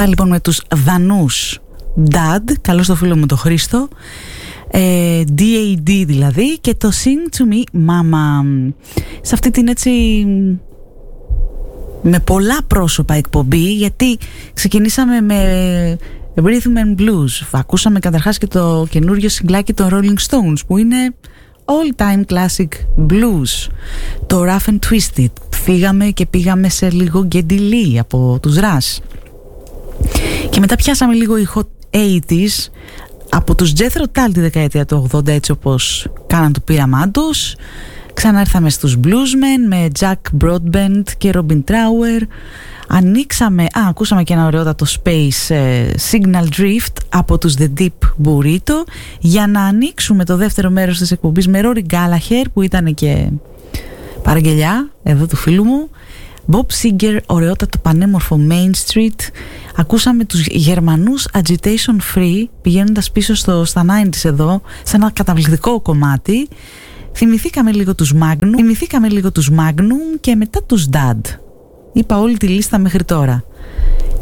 Αυτά λοιπόν με τους Δανούς Dad, καλώς το φίλο μου το Χρήστο, DAD δηλαδή, και το Sing to Me Mama. Σε αυτή την έτσι με πολλά πρόσωπα εκπομπή, γιατί ξεκινήσαμε με Rhythm and Blues. Ακούσαμε καταρχάς και το καινούριο συγκλάκι των Rolling Stones, που είναι all time classic blues. Το Rough and Twisted. Φύγαμε και πήγαμε σε λίγο Geddy Lee από τους Rush. Και μετά πιάσαμε λίγο οι hot 80s από τους Jethro Tull τη δεκαετία του 80, έτσι όπως κάναν το πείραμά τους. Ξανά ήρθαμε στους Bluesmen με Jack Broadbent και Robin Trower. Ακούσαμε και ένα ωραιότατο Space Signal Drift από τους The Deep Burrito, για να ανοίξουμε το δεύτερο μέρος της εκπομπής με Rory Gallagher, που ήταν και παραγγελιά εδώ του φίλου μου. Bob Seger, ωραιότατο πανέμορφο Main Street. Ακούσαμε τους Γερμανούς Agitation Free, πηγαίνοντας πίσω στα 90s εδώ, σε ένα καταπληκτικό κομμάτι. Θυμηθήκαμε λίγο τους Magnum και μετά τους Dad. Είπα όλη τη λίστα μέχρι τώρα.